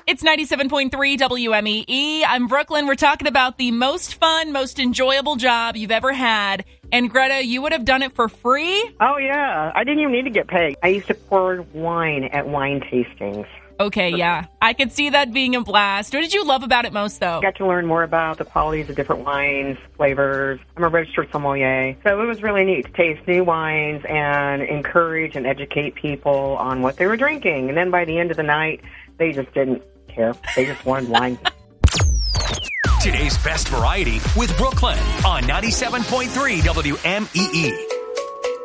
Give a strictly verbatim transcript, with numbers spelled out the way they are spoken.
It's ninety-seven point three W M E E. I'm Brooklyn. We're talking about the most fun, most enjoyable job you've ever had. And Greta, you would have done it for free? Oh, yeah. I didn't even need to get paid. I used to pour wine at wine tastings. Okay, yeah. I could see that being a blast. What did you love about it most, though? I got to learn more about the qualities of different wines, flavors. I'm a registered sommelier. So it was really neat to taste new wines and encourage and educate people on what they were drinking. And then by the end of the night, they just didn't care. They just wanted wine. Today's best variety with Brooklyn on ninety-seven point three W M E E.